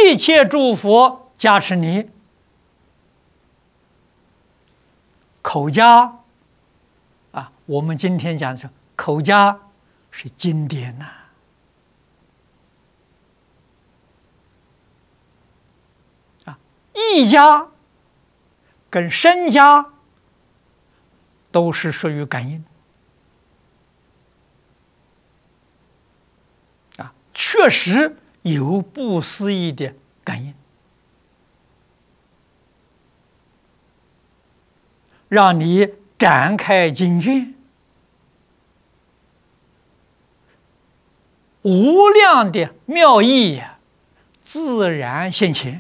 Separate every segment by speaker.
Speaker 1: 一切诸佛加持你。口家啊，我们今天讲说口家是经典呐。意家跟身家都是属于感应啊，确实有不思议的感应，让你展开经卷，无量的妙义自然现前。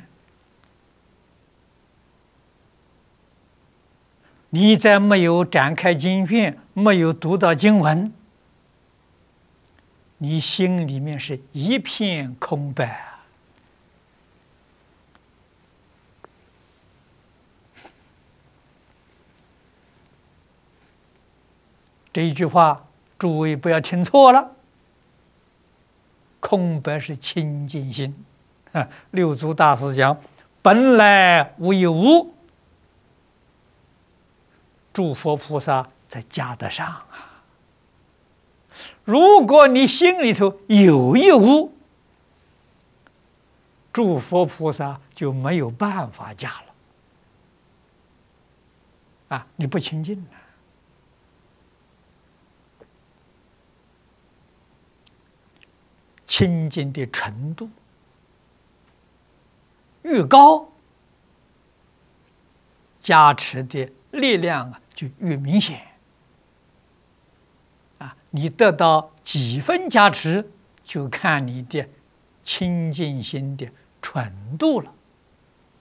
Speaker 1: 你在没有展开经卷，没有读到经文，你心里面是一片空白啊！这一句话，诸位不要听错了。空白是清净心啊！六祖大师讲：“本来无一物。”诸佛菩萨在加得上啊！如果你心里头有一无，诸佛菩萨就没有办法加了啊！你不清净了。清净的程度越高，加持的力量就越明显啊！你得到几分加持，就看你的清净心的纯度了。